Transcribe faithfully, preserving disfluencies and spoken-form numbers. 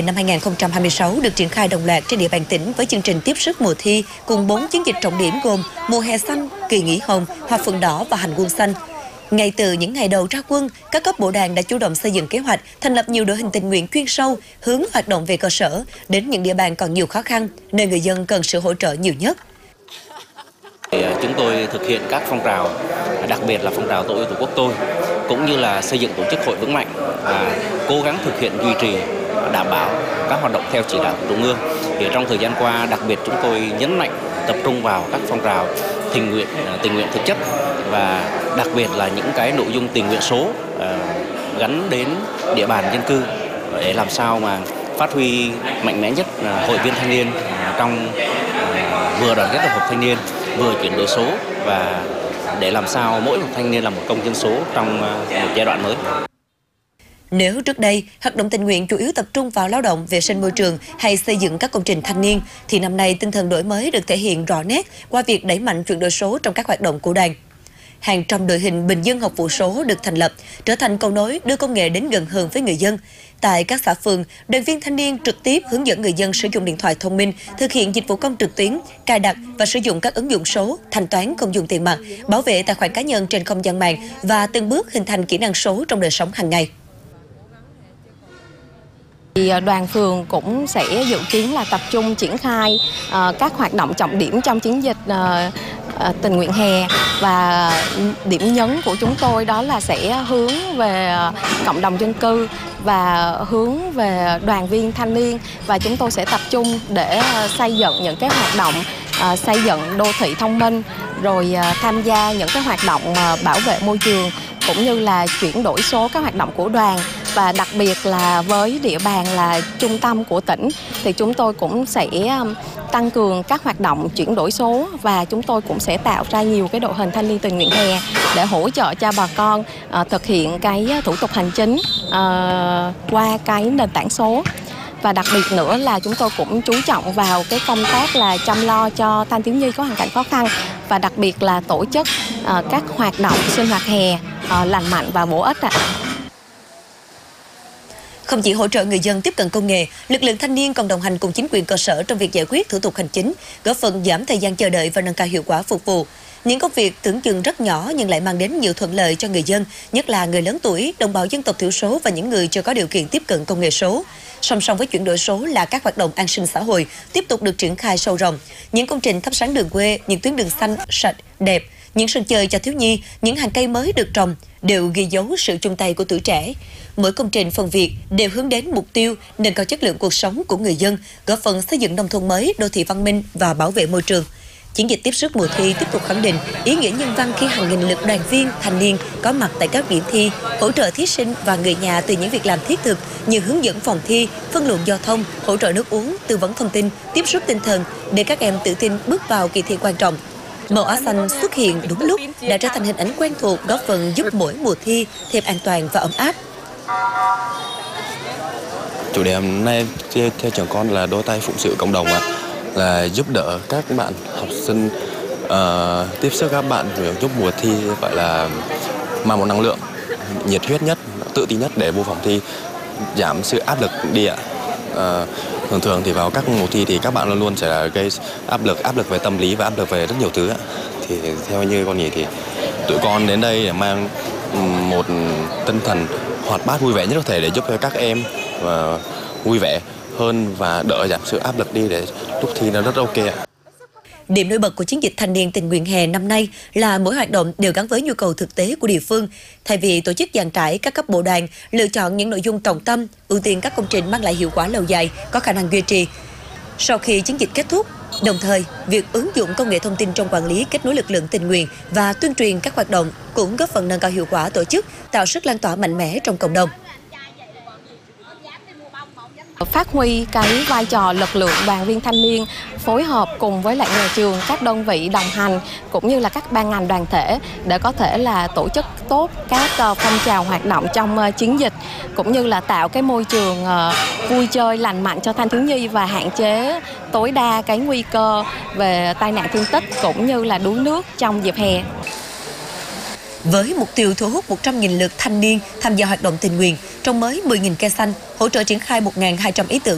năm hai nghìn không trăm hai mươi sáu được triển khai đồng loạt trên địa bàn tỉnh với chương trình tiếp sức mùa thi cùng bốn chiến dịch trọng điểm gồm mùa hè xanh, kỳ nghỉ hồng, hoa phượng đỏ và hành quân xanh. Ngay từ những ngày đầu ra quân, các cấp bộ đoàn đã chủ động xây dựng kế hoạch, thành lập nhiều đội hình tình nguyện chuyên sâu, hướng hoạt động về cơ sở, đến những địa bàn còn nhiều khó khăn, nơi người dân cần sự hỗ trợ nhiều nhất. Chúng tôi thực hiện các phong trào, đặc biệt là phong trào Tôi yêu Tổ quốc tôi, cũng như là xây dựng tổ chức hội vững mạnh và cố gắng thực hiện duy trì, đảm bảo các hoạt động theo chỉ đạo của Trung ương. Thì trong thời gian qua, đặc biệt chúng tôi nhấn mạnh tập trung vào các phong trào tình nguyện, tình nguyện thực chất và đặc biệt là những cái nội dung tình nguyện số uh, gắn đến địa bàn dân cư để làm sao mà phát huy mạnh mẽ nhất uh, hội viên thanh niên uh, trong uh, vừa đoàn kết tập hợp thanh niên, vừa chuyển đổi số và để làm sao mỗi một thanh niên là một công dân số trong uh, một giai đoạn mới. Nếu trước đây, hoạt động tình nguyện chủ yếu tập trung vào lao động, vệ sinh môi trường hay xây dựng các công trình thanh niên, thì năm nay tinh thần đổi mới được thể hiện rõ nét qua việc đẩy mạnh chuyển đổi số trong các hoạt động của đoàn. Hàng trăm đội hình bình dân học vụ số được thành lập, trở thành cầu nối đưa công nghệ đến gần hơn với người dân. Tại các xã phường, đoàn viên thanh niên trực tiếp hướng dẫn người dân sử dụng điện thoại thông minh, thực hiện dịch vụ công trực tuyến, cài đặt và sử dụng các ứng dụng số, thanh toán không dùng tiền mặt, bảo vệ tài khoản cá nhân trên không gian mạng và từng bước hình thành kỹ năng số trong đời sống hàng ngày. Đoàn phường cũng sẽ dự kiến là tập trung triển khai uh, các hoạt động trọng điểm trong chiến dịch uh, uh, tình nguyện hè, và điểm nhấn của chúng tôi đó là sẽ hướng về cộng đồng dân cư và hướng về đoàn viên thanh niên, và chúng tôi sẽ tập trung để uh, xây dựng những cái hoạt động uh, xây dựng đô thị thông minh, rồi uh, tham gia những cái hoạt động uh, bảo vệ môi trường, cũng như là chuyển đổi số các hoạt động của đoàn. Và đặc biệt là với địa bàn là trung tâm của tỉnh thì chúng tôi cũng sẽ tăng cường các hoạt động chuyển đổi số, và chúng tôi cũng sẽ tạo ra nhiều cái đội hình thanh niên tình nguyện hè để hỗ trợ cho bà con uh, thực hiện cái thủ tục hành chính uh, qua cái nền tảng số. Và đặc biệt nữa là chúng tôi cũng chú trọng vào cái công tác là chăm lo cho thanh thiếu nhi có hoàn cảnh khó khăn, và đặc biệt là tổ chức uh, các hoạt động sinh hoạt hè uh, lành mạnh và bổ ích ạ. Không chỉ hỗ trợ người dân tiếp cận công nghệ, lực lượng thanh niên còn đồng hành cùng chính quyền cơ sở trong việc giải quyết thủ tục hành chính, góp phần giảm thời gian chờ đợi và nâng cao hiệu quả phục vụ. Những công việc tưởng chừng rất nhỏ nhưng lại mang đến nhiều thuận lợi cho người dân, nhất là người lớn tuổi, đồng bào dân tộc thiểu số và những người chưa có điều kiện tiếp cận công nghệ số. Song song với chuyển đổi số là các hoạt động an sinh xã hội tiếp tục được triển khai sâu rộng. Những công trình thắp sáng đường quê, những tuyến đường xanh, sạch, đẹp, những sân chơi cho thiếu nhi, những hàng cây mới được trồng đều ghi dấu sự chung tay của tuổi trẻ. Mỗi công trình phần việc đều hướng đến mục tiêu nâng cao chất lượng cuộc sống của người dân, góp phần xây dựng nông thôn mới, đô thị văn minh và bảo vệ môi trường. Chiến dịch tiếp sức mùa thi tiếp tục khẳng định ý nghĩa nhân văn khi hàng nghìn lượt đoàn viên, thanh niên có mặt tại các điểm thi, hỗ trợ thí sinh và người nhà từ những việc làm thiết thực như hướng dẫn phòng thi, phân luồng giao thông, hỗ trợ nước uống, tư vấn thông tin, tiếp sức tinh thần để các em tự tin bước vào kỳ thi quan trọng. Màu áo xanh xuất hiện đúng lúc đã trở thành hình ảnh quen thuộc, góp phần giúp mỗi mùa thi thêm an toàn và ấm áp. Chủ đề hôm nay theo trường con là đôi tay phụng sự cộng đồng ạ, là giúp đỡ các bạn học sinh uh, tiếp sức các bạn giúp mùa thi gọi là mang một năng lượng nhiệt huyết nhất, tự tin nhất để vô phòng thi, giảm sự áp lực đi ạ. Uh, thường thường thì vào các mùa thi thì các bạn luôn luôn sẽ là gây áp lực áp lực về tâm lý và áp lực về rất nhiều thứ ạ. Thì theo như con nghĩ thì tụi con đến đây để mang một tinh thần hoạt bát vui vẻ nhất có thể để giúp cho các em uh, vui vẻ hơn và đỡ giảm sự áp lực đi để lúc thi nó rất ok ạ. Điểm nổi bật của chiến dịch thanh niên tình nguyện hè năm nay là mỗi hoạt động đều gắn với nhu cầu thực tế của địa phương. Thay vì tổ chức dàn trải, các cấp bộ đoàn lựa chọn những nội dung trọng tâm, ưu tiên các công trình mang lại hiệu quả lâu dài, có khả năng duy trì. Sau khi chiến dịch kết thúc, đồng thời, việc ứng dụng công nghệ thông tin trong quản lý, kết nối lực lượng tình nguyện và tuyên truyền các hoạt động cũng góp phần nâng cao hiệu quả tổ chức, tạo sức lan tỏa mạnh mẽ trong cộng đồng. Phát huy cái vai trò lực lượng đoàn viên thanh niên phối hợp cùng với lại nhà trường, các đơn vị đồng hành cũng như là các ban ngành đoàn thể để có thể là tổ chức tốt các phong trào hoạt động trong chiến dịch, cũng như là tạo cái môi trường vui chơi lành mạnh cho thanh thiếu nhi và hạn chế tối đa cái nguy cơ về tai nạn thương tích cũng như là đuối nước trong dịp hè. Với mục tiêu thu hút một trăm nghìn lượt thanh niên tham gia hoạt động tình nguyện, trồng mới mười nghìn cây xanh, hỗ trợ triển khai một nghìn hai trăm ý tưởng